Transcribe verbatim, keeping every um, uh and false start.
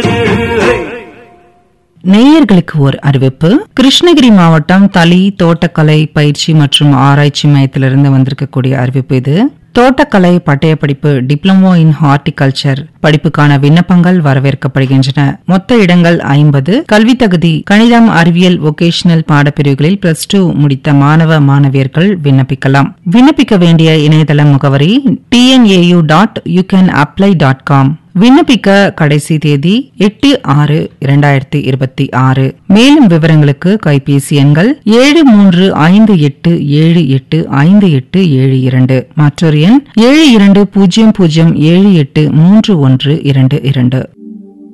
நேயர்களுக்கு ஒரு அறிவிப்பு. கிருஷ்ணகிரி மாவட்டம் தளி தோட்டக்கலை பயிற்சி மற்றும் ஆராய்ச்சி மையத்திலிருந்து வந்திருக்கக்கூடிய அறிவிப்பு இது. தோட்டக்கலை பட்டய படிப்பு டிப்ளமோ இன் ஹார்டிகல்ச்சர் படிப்புக்கான விண்ணப்பங்கள் வரவேற்கப்படுகின்றன. மொத்த இடங்கள் ஐம்பது. கல்வி தகுதி கணிதம், அறிவியல், வொகேஷனல் பாடப்பிரிவுகளில் பிளஸ் டூ முடித்த மாணவ மாணவியர்கள் விண்ணப்பிக்கலாம். விண்ணப்பிக்க வேண்டிய இணையதள முகவரி T N A you dot U can apply dot com. விண்ணப்பிக்க கடைசி தேதி எட்டு ஆறு இரண்டாயிரத்தி இருபத்தி ஆறு. மேலும் விவரங்களுக்கு கைபேசி எண்கள் ஏழு மூன்று ஐந்து எட்டு ஏழு எட்டு ஐந்து எட்டு ஏழு இரண்டு, மற்றொரு எண் ஏழு இரண்டு பூஜ்ஜியம் பூஜ்ஜியம் ஏழு எட்டு மூன்று ஒன்று இரண்டு இரண்டு.